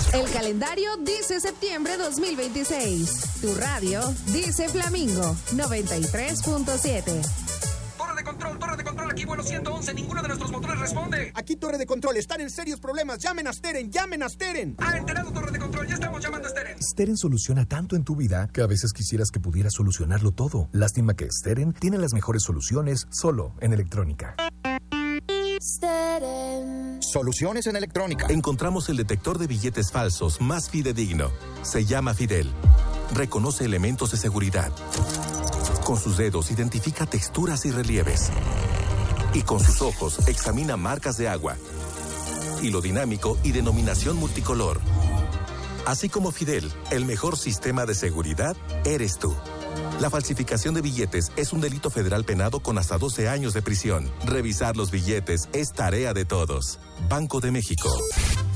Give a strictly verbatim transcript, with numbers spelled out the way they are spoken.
El calendario dice septiembre dos mil veintiséis. Tu radio dice Flamingo noventa y tres punto siete. Torre de control, torre de control, aquí vuelo ciento once, ninguno de nuestros motores responde. Aquí torre de control, están en serios problemas, llamen a Steren, llamen a Steren. Ah, enterado torre de control, ya estamos llamando a Steren. Steren soluciona tanto en tu vida que a veces quisieras que pudiera solucionarlo todo. Lástima que Steren tiene las mejores soluciones solo en electrónica. Steren. Soluciones en electrónica. Encontramos el detector de billetes falsos más fidedigno. Se llama Fidel. Reconoce elementos de seguridad. Con sus dedos identifica texturas y relieves. Y con sus ojos examina marcas de agua, hilo dinámico y denominación multicolor. Así como Fidel, el mejor sistema de seguridad eres tú. La falsificación de billetes es un delito federal penado con hasta doce años de prisión. Revisar los billetes es tarea de todos. Banco de México.